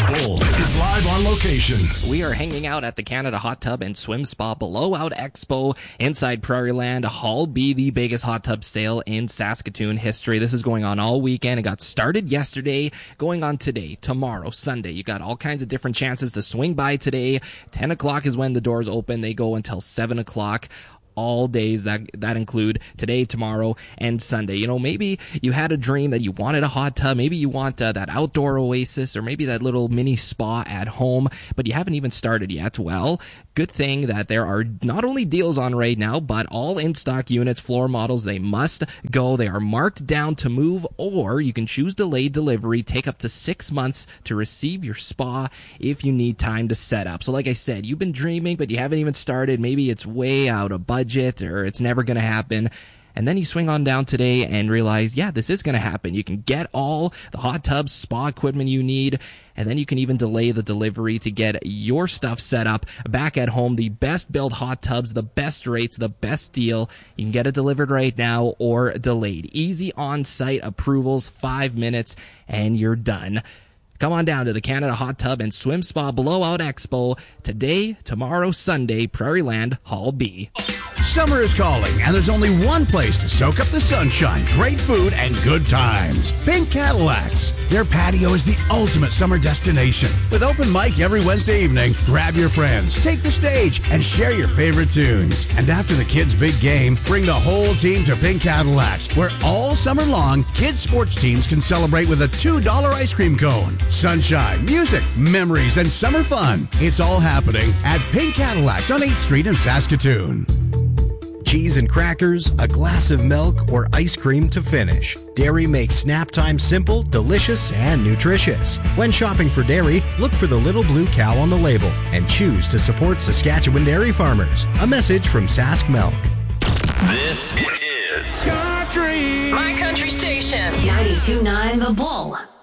Bull is live on location. We are hanging out at the Canada Hot Tub and Swim Spa Blowout Expo inside Prairieland Hall B, the biggest hot tub sale in Saskatoon history. This is going on all weekend. It got started yesterday, going on today, tomorrow, Sunday. You got all kinds of different chances to swing by today. 10 o'clock is when the doors open. They go until 7 o'clock. All days that include today, tomorrow, and Sunday. You know, maybe you had a dream that you wanted a hot tub. Maybe you want that outdoor oasis, or maybe that little mini spa at home, but you haven't even started yet. Well, good thing that there are not only deals on right now, but all in-stock units, floor models, they must go. They are marked down to move, or you can choose delayed delivery, take up to 6 months to receive your spa if you need time to set up. So like I said, you've been dreaming, but you haven't even started. Maybe it's way out of budget, or it's never going to happen. And then you swing on down today and realize, yeah, this is going to happen. You can get all the hot tubs, spa equipment you need, and then you can even delay the delivery to get your stuff set up back at home. The best built hot tubs, the best rates, the best deal. You can get it delivered right now or delayed. Easy on-site approvals, 5 minutes, and you're done. Come on down to the Canada Hot Tub and Swim Spa Blowout Expo today, tomorrow, Sunday, Prairieland Hall B. Summer is calling, and there's only one place to soak up the sunshine, great food, and good times. Pink Cadillacs. Their patio is the ultimate summer destination. With open mic every Wednesday evening, grab your friends, take the stage, and share your favorite tunes. And after the kids' big game, bring the whole team to Pink Cadillacs, where all summer long, kids' sports teams can celebrate with a $2 ice cream cone. Sunshine, music, memories, and summer fun. It's all happening at Pink Cadillacs on 8th Street in Saskatoon. Cheese and crackers, a glass of milk, or ice cream to finish. Dairy makes snap time simple, delicious, and nutritious. When shopping for dairy, look for the little blue cow on the label and choose to support Saskatchewan dairy farmers. A message from Sask Milk. This is Country. My country station. 92.9 The Bull.